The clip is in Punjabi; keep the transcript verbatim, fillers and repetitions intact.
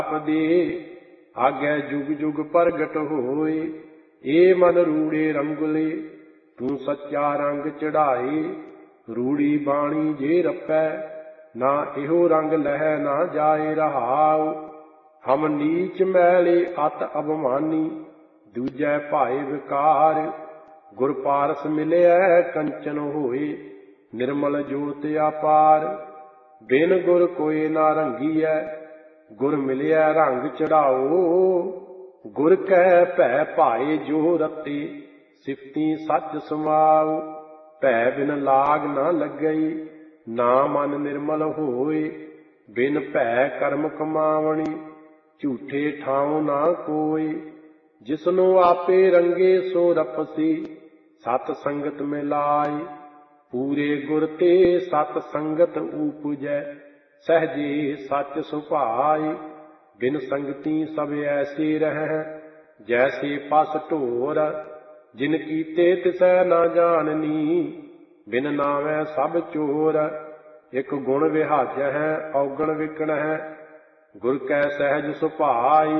ਦੇ ਆਗੇ ਜੁਗ ਜੁਗ ਪ੍ਰਗਟ ਹੋਏ। ਏ ਮਨ ਰੂੜੇ ਰੰਗੁਲੇ ਤੂੰ ਸੱਚਾ ਰੰਗ ਚੜਾਏ। ਰੂੜੀ ਬਾਣੀ ਜੇ ਰੱਪੈ ਨਾ ਇਹੋ ਰੰਗ ਲਹਿ ਨਾ ਜਾਏ ਰਹਾਉ। ਹਮ ਨੀਚ ਮੈਲੇ ਅਤ ਅਭਮਾਨੀ ਦੂਜੈ ਭਾਏ ਵਿਕਾਰ। ਗੁਰ ਪਾਰਸ ਮਿਲਿਆ ਕੰਚਨ ਹੋਏ ਨਿਰਮਲ ਜੋਤ ਅਪਾਰ। ਬਿਨ ਗੁਰ ਕੋਇ ਨਾ ਰੰਗੀਐ ਗੁਰ ਮਿਲਿਆ ਰੰਗ ਚੜਾਓ। ਗੁਰ ਕੈ ਭੈ ਭਾਏ ਜੋ ਰਤੇ ਸਿਫਤੀ ਸੱਚ ਸਮਾਉ। ਭੈ ਬਿਨ ਲਾਗ ਨਾ ਲੱਗਈ ਨਾ ਮਨ ਨਿਰਮਲ ਹੋਏ। ਬਿਨ ਭੈ ਕਰਮ ਕਮਾਵਣੀ ਝੂਠੇ ਠਾਉ ਨਾ ਕੋਇ। ਜਿਸਨੂੰ ਆਪੇ ਰੰਗੇ ਸੋ ਰਪਸੀ ਸਤ ਸੰਗਤ ਮਿਲਾਇ। ਪੂਰੇ ਗੁਰ ਤੇ ਸਤ ਸੰਗਤ ਊਪਜੈ ਸਹਜੇ ਸੱਚ ਸੁਭਾਇ। ਬਿਨ ਸੰਗਤੀ ਸਭ ਐਸੇ ਰਹਿ ਜੈਸੇ ਪਸ ਢੋਰ। ਜਿਨ ਕੀਤੇ ਤਿਸੈ ਨਾ ਜਾਣਨੀ ਬਿਨ ਨਾਵੈ ਸਭ ਚੋਰ। ਇਕ ਗੁਣ ਵਿਹਾਜੈ ਔਗਣ ਵਿਕਣੈ ਗੁਰ ਕੈ ਸਹਿਜ ਸੁਭਾਇ।